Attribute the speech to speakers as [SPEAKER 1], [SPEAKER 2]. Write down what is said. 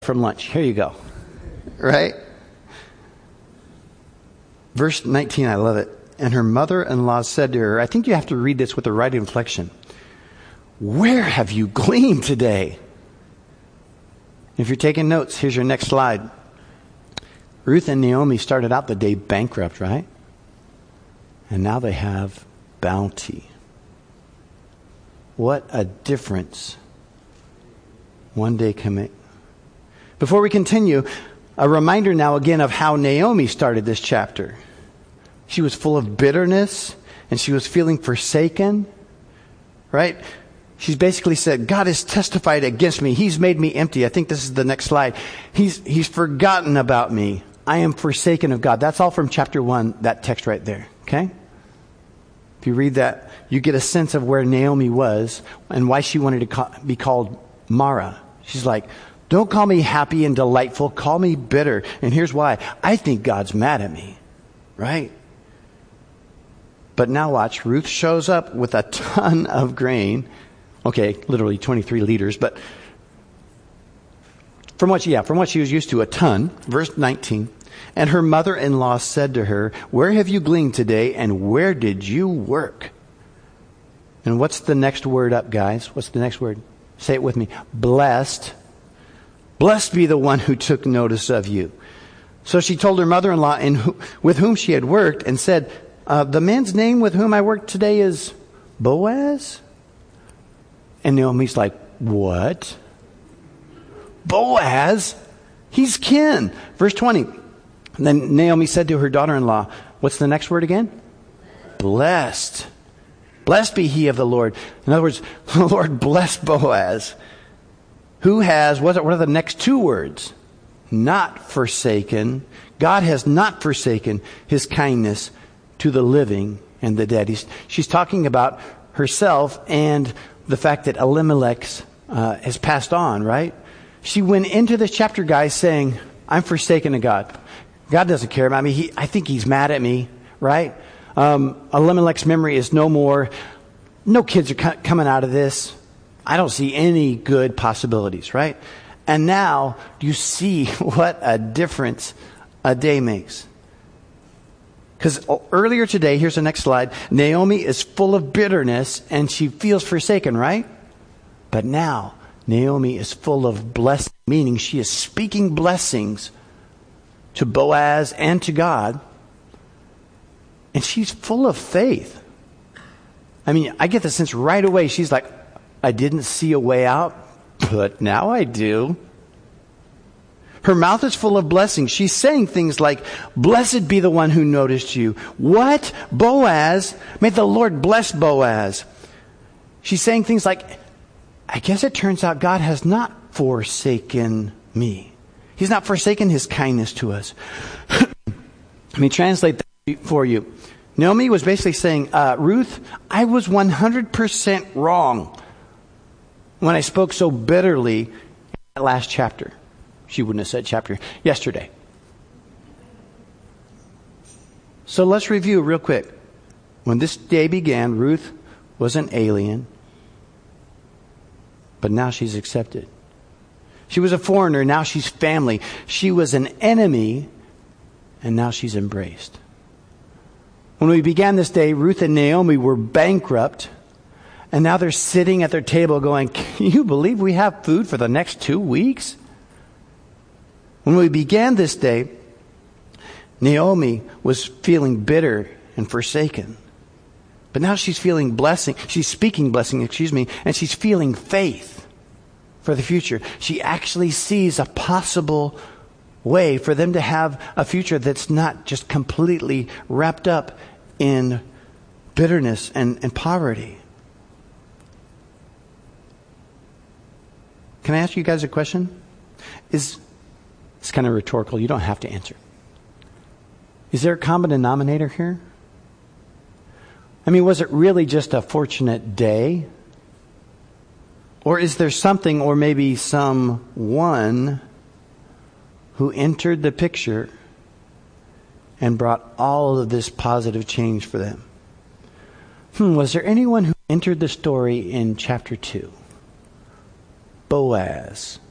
[SPEAKER 1] from lunch. Here you go. Right? Verse 19, I love it. And her mother-in-law said to her, I think you have to read this with the right inflection. Where have you gleaned today? If you're taking notes, here's your next slide. Ruth and Naomi started out the day bankrupt, right? And now they have bounty. What a difference one day can make. Before we continue, a reminder now again of how Naomi started this chapter. She was full of bitterness and she was feeling forsaken, right? She's basically said, God has testified against me. He's made me empty. I think this is the next slide. He's forgotten about me. I am forsaken of God. That's all from chapter 1, that text right there, okay? If you read that, you get a sense of where Naomi was and why she wanted to be called Mara. She's like, don't call me happy and delightful. Call me bitter. And here's why. I think God's mad at me, right? But now watch. Ruth shows up with a ton of grain. Okay, literally 23 liters, but from what she was used to, a ton. Verse 19. And her mother-in-law said to her, where have you gleaned today and where did you work? And what's the next word up, guys? What's the next word? Say it with me. Blessed. Blessed be the one who took notice of you. So she told her mother-in-law with whom she had worked and said, the man's name with whom I worked today is Boaz? And Naomi's like, what? Boaz? He's kin. Verse 20. And then Naomi said to her daughter-in-law, what's the next word again? Blessed. Blessed be he of the Lord. In other words, the Lord blessed Boaz. Who has, what are the next two words? Not forsaken. God has not forsaken his kindness to the living and the dead. She's talking about herself and the fact that Elimelech has passed on, right? She went into this chapter, guys, saying, I'm forsaken of God. God doesn't care about me. I think he's mad at me, right? Elimelech's memory is no more. No kids are coming out of this. I don't see any good possibilities, right? And now you see what a difference a day makes. Because earlier today, here's the next slide, Naomi is full of bitterness and she feels forsaken, right? But now Naomi is full of blessing, meaning she is speaking blessings to Boaz and to God. And she's full of faith. I mean, I get the sense right away, she's like, I didn't see a way out, but now I do. Her mouth is full of blessings. She's saying things like, blessed be the one who noticed you. What? Boaz? May the Lord bless Boaz. She's saying things like, I guess it turns out God has not forsaken me. He's not forsaken his kindness to us. Let me translate that for you. Naomi was basically saying, Ruth, I was 100% wrong when I spoke so bitterly in that last chapter. She wouldn't have said chapter yesterday. So let's review real quick. When this day began, Ruth was an alien, but now she's accepted. She was a foreigner, now she's family. She was an enemy, and now she's embraced. When we began this day, Ruth and Naomi were bankrupt, and now they're sitting at their table going, can you believe we have food for the next 2 weeks? When we began this day, Naomi was feeling bitter and forsaken. But now she's feeling blessing. She's speaking blessing, and she's feeling faith for the future. She actually sees a possible way for them to have a future that's not just completely wrapped up in bitterness and poverty. Can I ask you guys a question? It's kind of rhetorical. You don't have to answer. Is there a common denominator here? I mean, was it really just a fortunate day? Or is there something, or maybe someone who entered the picture and brought all of this positive change for them? Was there anyone who entered the story in chapter 2? Boaz.